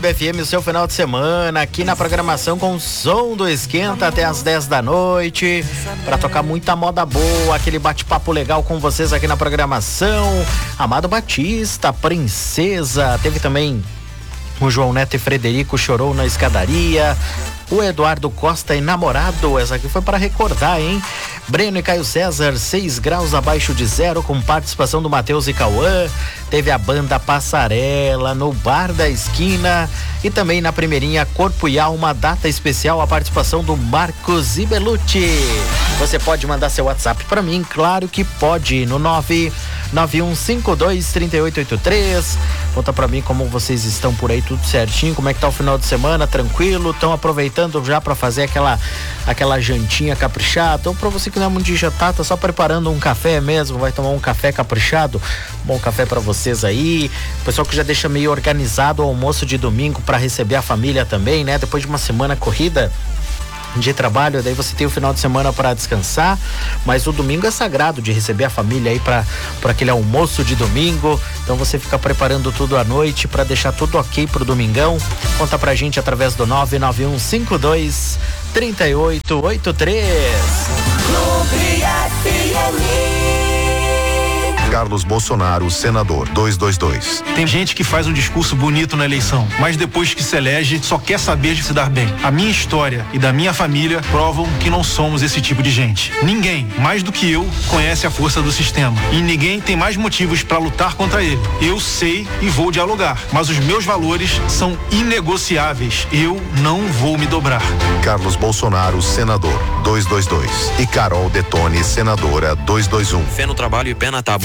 Clube FM, o seu final de semana, aqui na programação com o som do Esquenta até as 10 da noite, para tocar muita moda boa, aquele bate-papo legal com vocês aqui na programação. Amado Batista, Princesa, teve também o João Neto e Frederico, Chorou na Escadaria. O Eduardo Costa e Namorado, essa aqui foi para recordar, hein? Breno e Caio César, 6 graus abaixo de zero, com participação do Matheus e Cauã. Teve a banda Passarela, no Bar da Esquina. E também na primeirinha, Corpo e Alma, data especial, a participação do Marcos Ibelucci. Você pode mandar seu WhatsApp para mim, claro que pode, no 991523883. Conta pra mim como vocês estão por aí, tudo certinho, como é que tá o final de semana, tranquilo? Estão aproveitando já pra fazer aquela jantinha caprichada? Ou pra você que não é muito de jantar, tá só preparando um café mesmo, vai tomar um café caprichado? Bom café pra vocês aí. O pessoal que já deixa meio organizado o almoço de domingo pra receber a família também, né? Depois de uma semana corrida de trabalho, daí você tem o final de semana para descansar, mas o domingo é sagrado de receber a família aí para aquele almoço de domingo. Então você fica preparando tudo à noite para deixar tudo ok pro domingão. Conta pra gente através do 991523883. Clube FM. Carlos Bolsonaro, senador, 222. Tem gente que faz um discurso bonito na eleição, mas depois que se elege, só quer saber de se dar bem. A minha história e da minha família provam que não somos esse tipo de gente. Ninguém, mais do que eu, conhece a força do sistema. E ninguém tem mais motivos para lutar contra ele. Eu sei e vou dialogar, mas os meus valores são inegociáveis. Eu não vou me dobrar. Carlos Bolsonaro, senador, 222. E Carol Detone, senadora, 221. Fé no trabalho e pé na tábua.